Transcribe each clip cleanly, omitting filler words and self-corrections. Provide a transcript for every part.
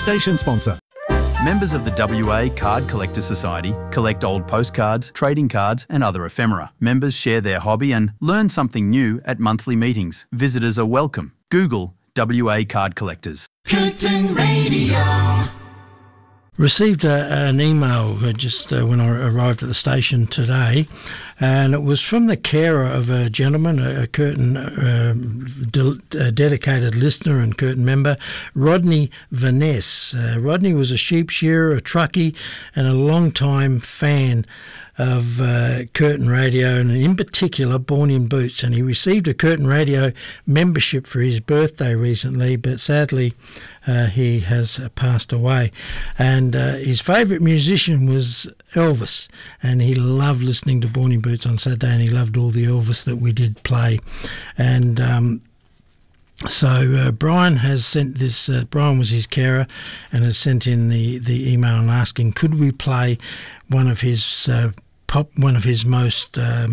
Station sponsor. Members of the WA Card Collector Society collect old postcards, trading cards and other ephemera. Members share their hobby and learn something new at monthly meetings. Visitors are welcome. Google WA Card Collectors. Curtin Radio. Received an email just when I arrived at the station today, and it was from the carer of a gentleman, a Curtin dedicated listener and Curtin member, Rodney Vaness. Rodney was a sheep shearer, a truckie, and a long-time fan of Curtin Radio, and in particular Born in Boots, and he received a Curtin Radio membership for his birthday recently, but sadly he has passed away. And his favourite musician was Elvis, and he loved listening to Born in Boots on Saturday, and he loved all the Elvis that we did play. And so Brian has sent this, Brian was his carer, and has sent in the email and asking, could we play one of his most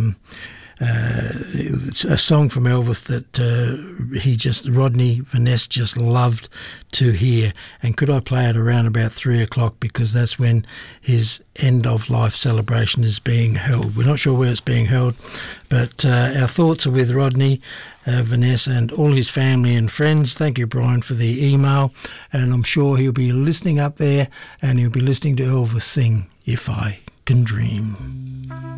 a song from Elvis that Rodney Vaness just loved to hear, and could I play it around about 3 o'clock, because that's when his end of life celebration is being held. We're not sure where it's being held, but our thoughts are with Rodney Vaness and all his family and friends. Thank you, Brian, for the email, and I'm sure he'll be listening up there, and he'll be listening to Elvis sing If I Can Dream.